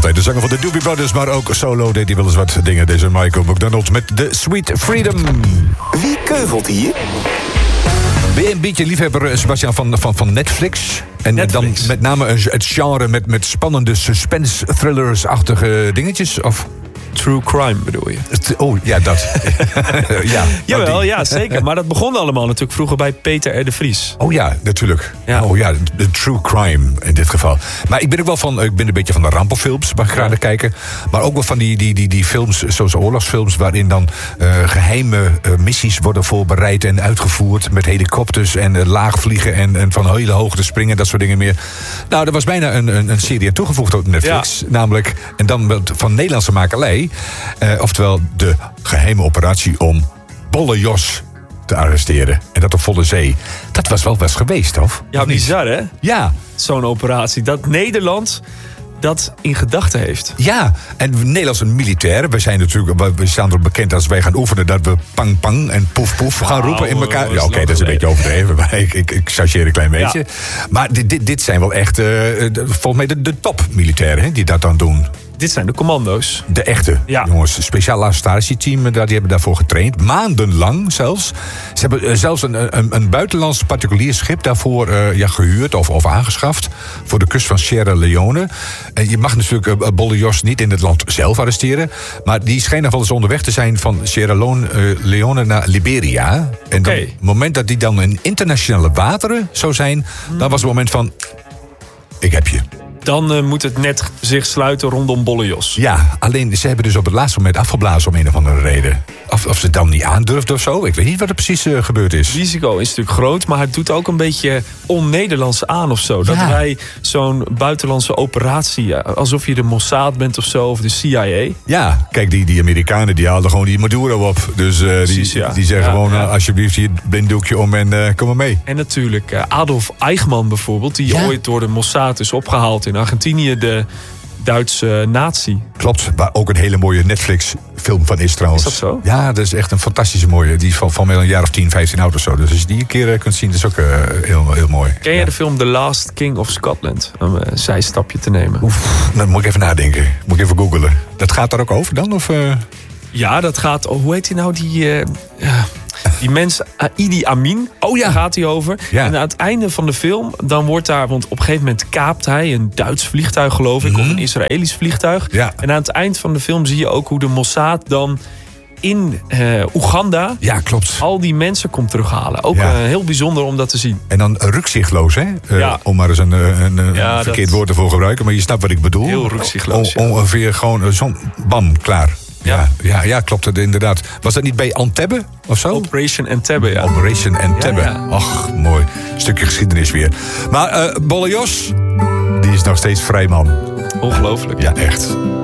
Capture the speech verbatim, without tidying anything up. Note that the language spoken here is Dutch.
altijd de zanger van de Doobie Brothers, maar ook solo deed hij wel eens wat dingen. Deze Michael McDonald met The Sweet Freedom. Wie keuvelt hier? Ben je een beetje liefhebber, Sebastian, van, van, van Netflix? En Netflix. dan met name het genre met, met spannende suspense-thrillers-achtige dingetjes? Of... True crime bedoel je? Oh, ja, dat. ja, Jawel, die. ja, zeker. Maar dat begon allemaal natuurlijk vroeger bij Peter R. de Vries. Oh ja, natuurlijk. Ja. Oh ja, de true crime in dit geval. Maar ik ben ook wel van, ik ben een beetje van de rampenfilms, waar ik graag naar kijken. Maar ook wel van die, die, die, die films, zoals oorlogsfilms, waarin dan uh, geheime uh, missies worden voorbereid en uitgevoerd met helikopters en uh, laag vliegen en, en van hele hoogte springen, dat soort dingen meer. Nou, er was bijna een, een, een serie toegevoegd op Netflix. Ja. Namelijk, en dan van Nederlandse makelij. Uh, oftewel de geheime operatie om Bolle Jos te arresteren. En dat op volle zee. Dat was wel best geweest, toch? Ja, bizar hè? Ja. Zo'n operatie. Dat Nederland dat in gedachten heeft. Ja, en Nederlandse militairen, we zijn natuurlijk, we staan erop bekend als wij gaan oefenen dat we pang pang en poef poef gaan wow, roepen in elkaar. Ja, oké, okay, dat is een beetje overdreven, maar ik, ik, ik chargeer een klein beetje. Ja. Maar dit, dit, dit zijn wel echt, uh, volgens mij de, de topmilitairen hè, die dat dan doen. Dit zijn de commando's. De echte, ja. jongens. Speciaal arrestatieteam, die hebben daarvoor getraind. Maandenlang zelfs. Ze hebben uh, zelfs een, een, een buitenlands particulier schip daarvoor uh, ja, gehuurd of, of aangeschaft. Voor de kust van Sierra Leone. En je mag natuurlijk uh, Bolle Jos niet in het land zelf arresteren. Maar die schijnen wel eens onderweg te zijn van Sierra Leone, uh, Leone naar Liberia. En okay. op het moment dat die dan in internationale wateren zou zijn, hmm. dan was het moment van, ik heb je. Dan uh, moet het net zich sluiten rondom Bolle Jos. Ja, alleen ze hebben dus op het laatste moment afgeblazen om een of andere reden. Of, of ze het dan niet aandurfden of zo. Ik weet niet wat er precies uh, gebeurd is. Het risico is natuurlijk groot, maar het doet ook een beetje on-Nederlands aan of zo. Dat ja. wij zo'n buitenlandse operatie, alsof je de Mossad bent of zo, of de C I A. Ja, kijk, die, die Amerikanen die haalden gewoon die Maduro op. Dus uh, Precies, die, ja. die zeggen ja, gewoon, ja. Uh, alsjeblieft, je blinddoekje om en uh, kom maar mee. En natuurlijk uh, Adolf Eichmann bijvoorbeeld, die ja. ooit door de Mossad is opgehaald in Argentinië, de Duitse nazi. Klopt, waar ook een hele mooie Netflix-film van is trouwens. Is dat zo? Ja, dat is echt een fantastische mooie. Die is van, van een jaar of tien, vijftien oud of zo. Dus als je die een keer uh, kunt zien, dat is ook uh, heel, heel mooi. Ken jij ja. de film The Last King of Scotland? Om een uh, zijstapje te nemen. Oef, dan moet ik even nadenken. Moet ik even googlen. Dat gaat daar ook over dan? Of, uh... Ja, dat gaat... Oh, hoe heet hij nou? Die... Uh, uh, Die mens, uh, Idi Amin, oh, ja. daar gaat hij over. Ja. En aan het einde van de film, dan wordt daar... Want op een gegeven moment kaapt hij een Duits vliegtuig, geloof ik. Mm-hmm. Of een Israëlisch vliegtuig. Ja. En aan het eind van de film zie je ook hoe de Mossad dan in uh, Oeganda... Ja, klopt. al die mensen komt terughalen. Ook ja. uh, heel bijzonder om dat te zien. En dan rukzichtloos, hè? Uh, ja. Om maar eens een, een, een ja, verkeerd dat... woord ervoor gebruiken. Maar je snapt wat ik bedoel. Heel rukzichtloos, o- Ongeveer gewoon uh, zo'n bam, klaar. Ja, ja, ja, klopt het inderdaad. Was dat niet bij Antebbe of zo? Operation Entebbe, ja. Operation Entebbe. Ja, ja. Ach, mooi. Stukje geschiedenis weer. Maar uh, Bolle Jos, die is nog steeds vrij man. Ongelooflijk. Ja, echt.